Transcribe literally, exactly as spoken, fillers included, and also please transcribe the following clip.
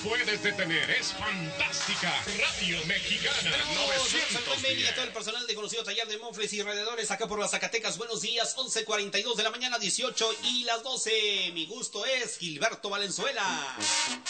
puedes detener. Es fantástica. Radio Mexicana novecientos diez. Y a todo el personal de conocido taller de mofles y radiadores acá por las Zacatecas. Buenos días, once cuarenta y dos de la mañana, dieciocho y las doce. Mi gusto es Gilberto Valenzuela.